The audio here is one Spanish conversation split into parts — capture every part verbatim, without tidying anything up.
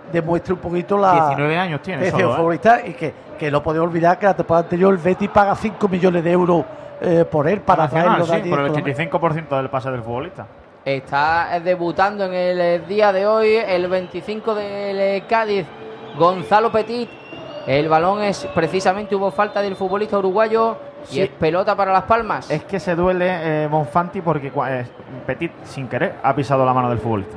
demuestre un poquito la... diecinueve años tiene solo, futbolista, ¿eh? Y que, que no podemos olvidar que la temporada anterior el Betis paga cinco millones de euros eh, por él para Nacional, traerlo de sí, allí. por el ochenta y cinco por ciento del pase del futbolista. Está debutando en el día de hoy el veinticinco del Cádiz, Gonzalo Petit. El balón es precisamente, hubo falta del futbolista uruguayo Sí. y es pelota para Las Palmas. Es que se duele eh, Monfanti porque eh, Petit, sin querer, ha pisado la mano del futbolista.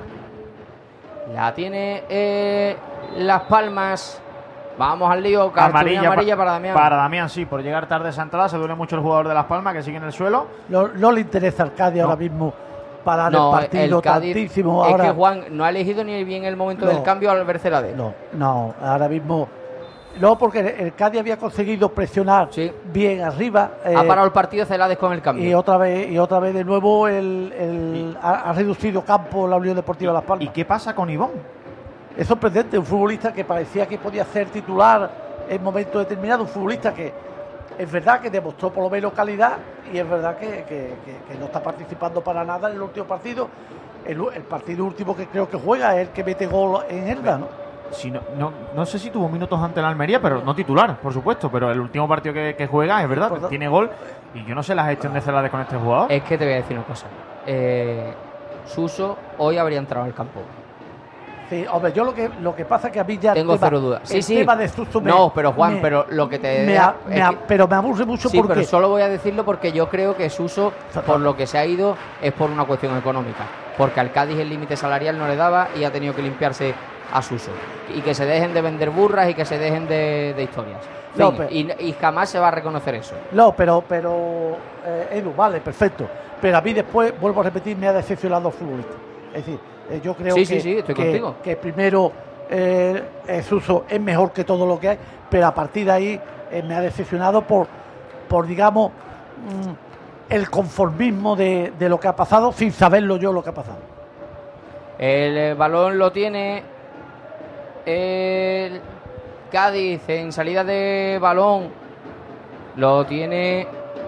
La tiene eh, Las Palmas. Vamos al lío. Cartulina Amarilla, amarilla pa para Damián. Para Damián, sí, por llegar tarde a esa entrada. Se duele mucho el jugador de Las Palmas, que sigue en el suelo. No, no le interesa al Cádiz No. ahora mismo parar No, el partido el Cádiz, tantísimo. es Ahora, que Juan no ha elegido ni bien el momento No. del cambio al Bercelade. no, no, ahora mismo... No, porque el Cádiz había conseguido presionar Sí. bien arriba. eh, Ha parado el partido Celades con el cambio. y otra vez y otra vez de nuevo el, el- ha, ha reducido campo la Unión Deportiva Las Palmas. ¿Y qué pasa con Ivón? Es sorprendente, un futbolista que parecía que podía ser titular en momento determinado, un futbolista que es verdad que demostró por lo menos calidad y es verdad que, que- que- que no está participando para nada en el último partido. El, el partido último que creo que juega es el que mete gol en Elda, ¿no? Si no, no, no sé si tuvo minutos ante la Almería, pero no titular, por supuesto. Pero el último partido que, que juega, es verdad, Por- tiene gol. Y yo no sé la gestión de Celades con este jugador. Es que te voy a decir una cosa. Eh, Suso hoy habría entrado al campo. Sí, hombre, yo lo que lo que pasa es que a mí ya Tengo el tema, cero dudas. Sí, el sí. tema de Suso me- No, pero Juan, me- pero lo que te me da- a- es me a- que- pero me aburre mucho Sí, porque pero solo voy a decirlo porque yo creo que Suso, por lo que se ha ido, es por una cuestión económica. Porque al Cádiz el límite salarial no le daba y ha tenido que limpiarse a Suso. Y que se dejen de vender burras y que se dejen de, de historias. En No, fin, pero- y, y jamás se va a reconocer eso. No, pero, pero eh, Edu, vale, perfecto. Pero a mí después, vuelvo a repetir, me ha decepcionado el futbolista. Es decir, eh, yo creo Sí, que, sí, sí, estoy que, contigo. que primero eh, eh, Suso es mejor que todo lo que hay, pero a partir de ahí eh, me ha decepcionado por, por digamos, mm, el conformismo de, de lo que ha pasado sin saberlo yo lo que ha pasado. El eh, balón lo tiene el Cádiz en salida de balón. Lo tiene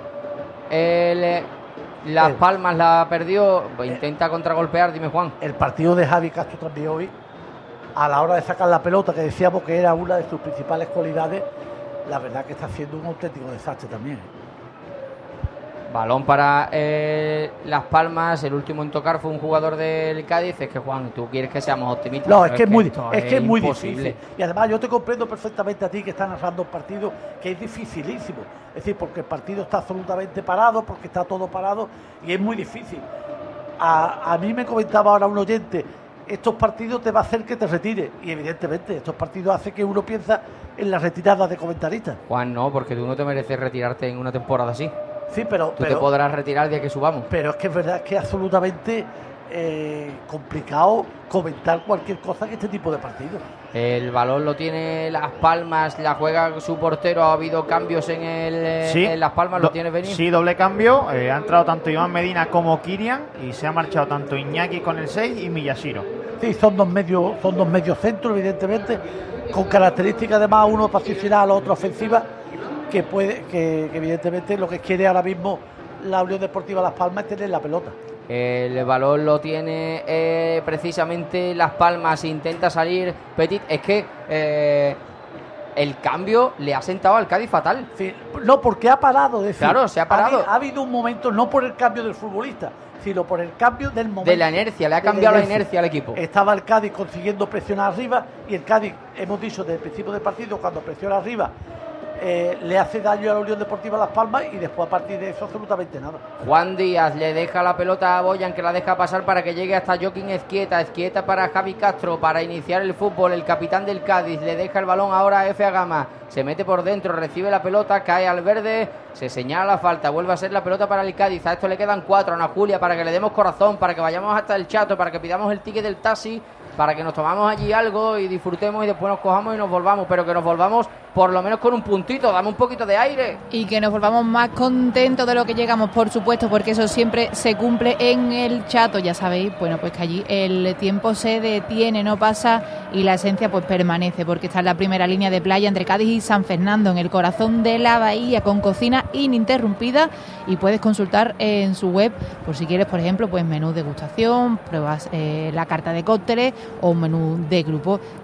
el eh, Las El- Palmas, la perdió. Intenta contragolpear, dime Juan. El partido de Javi Castro también hoy, a la hora de sacar la pelota, que decíamos que era una de sus principales cualidades, la verdad que está haciendo un auténtico desastre también. Balón para eh, Las Palmas. El último en tocar fue un jugador del Cádiz. Es que Juan, tú quieres que seamos optimistas. No, pero es que es muy, esto es que es muy imposible. difícil. Y además yo te comprendo perfectamente a ti que estás narrando un partido que es dificilísimo. Es decir, porque el partido está absolutamente parado, porque está todo parado y es muy difícil. A, a mí me comentaba ahora un oyente, estos partidos te va a hacer que te retires. Y evidentemente estos partidos hacen que uno piensa en la retirada de comentaristas. Juan, no, porque tú no te mereces retirarte en una temporada así. Sí, pero, Tú te pero, podrás retirar el día que subamos. pero es que es verdad que es absolutamente eh, complicado comentar cualquier cosa en este tipo de partidos. El balón lo tiene Las Palmas, la juega su portero. Ha habido cambios en, el, eh, Sí, en Las Palmas, lo do- tiene venir. Sí, doble cambio. Eh, ha entrado tanto Iván Medina como Kirian. Y se ha marchado tanto Iñaki con el seis y Miyashiro. Sí, son dos medios, son dos medios centros, evidentemente, con características además, uno posicional, otro ofensiva, que puede, que, que evidentemente lo que quiere ahora mismo la Unión Deportiva Las Palmas es tener la pelota. El balón lo tiene eh, precisamente Las Palmas. Intenta salir Petit. Es que eh, el cambio le ha sentado al Cádiz fatal. Sí, no, porque ha parado, es decir, Claro, se ha parado. habi- Ha, habido un momento, no por el cambio del futbolista, sino por el cambio del momento. De la inercia, le ha de cambiado la inercia al equipo. Estaba el Cádiz consiguiendo presionar arriba y el Cádiz, hemos dicho desde el principio del partido, cuando presiona arriba, eh, le hace daño a la Unión Deportiva Las Palmas y después a partir de eso absolutamente nada. Juan Díaz le deja la pelota a Boyan, que la deja pasar para que llegue hasta Joaquín Ezquieta. Ezquieta para Javi Castro para iniciar el fútbol. El capitán del Cádiz le deja el balón ahora a Efe Agama. Se mete por dentro, recibe la pelota, cae al verde, se señala la falta, vuelve a ser la pelota para el Cádiz. A esto le quedan cuatro, Ana Julia, para que le demos corazón, para que vayamos hasta el Chato, para que pidamos el ticket del taxi, para que nos tomamos allí algo y disfrutemos y después nos cojamos y nos volvamos, pero que nos volvamos por lo menos con un puntito, dame un poquito de aire. Y que nos volvamos más contentos de lo que llegamos, por supuesto, porque eso siempre se cumple en el Chato, ya sabéis, bueno, pues que allí el tiempo se detiene, no pasa y la esencia pues permanece, porque está en la primera línea de playa entre Cádiz y San Fernando, en el corazón de la bahía, con cocina ininterrumpida, y puedes consultar en su web, por si quieres, por ejemplo, pues menú degustación, pruebas eh, la carta de cócteles o un menú de grupo.